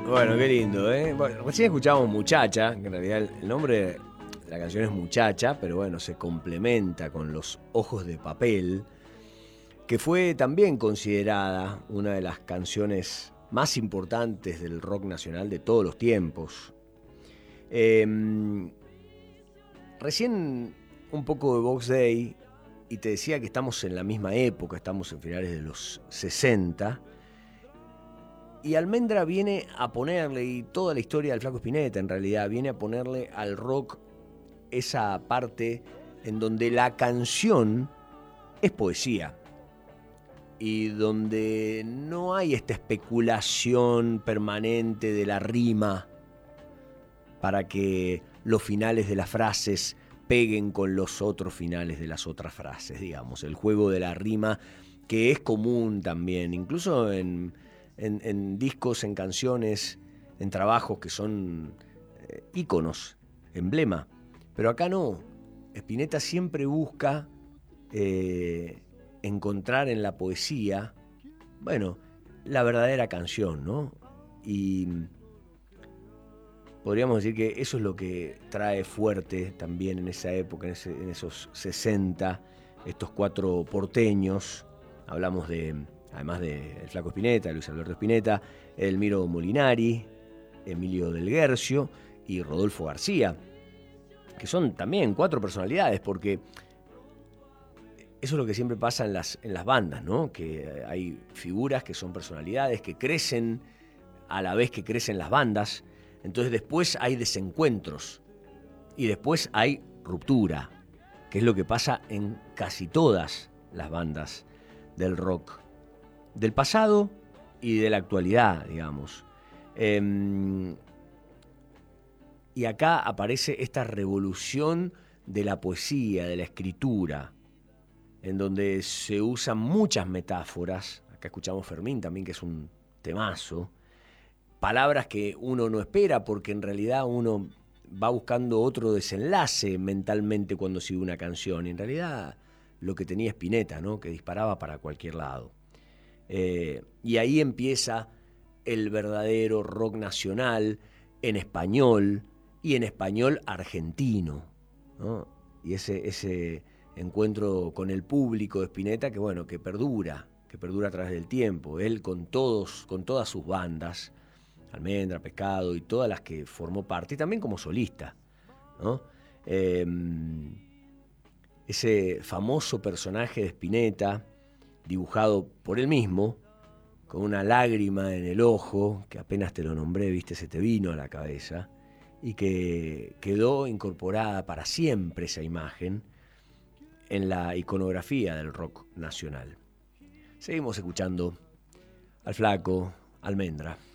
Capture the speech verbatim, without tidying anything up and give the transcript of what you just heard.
Bueno, qué lindo, ¿eh? Bueno, recién escuchábamos Muchacha, que en realidad el, el nombre de la canción es Muchacha, pero bueno, se complementa con Los Ojos de Papel, que fue también considerada una de las canciones más importantes del rock nacional de todos los tiempos. Eh, recién un poco de Box Day, y te decía que estamos en la misma época, estamos en finales de los sesenta, y Almendra viene a ponerle, y toda la historia del Flaco Spinetta en realidad, viene a ponerle al rock esa parte en donde la canción es poesía y donde no hay esta especulación permanente de la rima para que los finales de las frases peguen con los otros finales de las otras frases, digamos, el juego de la rima que es común también, incluso en, en, en discos, en canciones, en trabajos que son eh, íconos, emblema. Pero acá no. Spinetta siempre busca eh, encontrar en la poesía, bueno, la verdadera canción, ¿no? Y podríamos decir que eso es lo que trae fuerte también en esa época, en, ese, en esos sesenta, estos cuatro porteños. Hablamos de, además de El Flaco Spinetta, Luis Alberto Spinetta, Elmiro Molinari, Emilio Del Guercio y Rodolfo García, que son también cuatro personalidades, porque eso es lo que siempre pasa en las, en las bandas, ¿no? Que hay figuras que son personalidades, que crecen a la vez que crecen las bandas, entonces después hay desencuentros y después hay ruptura, que es lo que pasa en casi todas las bandas del rock, del pasado y de la actualidad, digamos. Eh, Y acá aparece esta revolución de la poesía, de la escritura, en donde se usan muchas metáforas. Acá escuchamos Fermín también, que es un temazo. Palabras que uno no espera, porque en realidad uno va buscando otro desenlace mentalmente cuando sigue una canción. Y en realidad lo que tenía Spinetta, ¿no? Que disparaba para cualquier lado. Eh, y ahí empieza el verdadero rock nacional en español, y en español argentino, ¿no? Y ese, ese encuentro con el público de Spinetta que, bueno, que perdura, que perdura a través del tiempo. Él con todos, con todas sus bandas, Almendra, Pescado y todas las que formó parte, y también como solista, ¿no? Eh, ese famoso personaje de Spinetta, dibujado por él mismo, con una lágrima en el ojo, que apenas te lo nombré, viste, se te vino a la cabeza, y que quedó incorporada para siempre esa imagen en la iconografía del rock nacional. Seguimos escuchando al Flaco Almendra.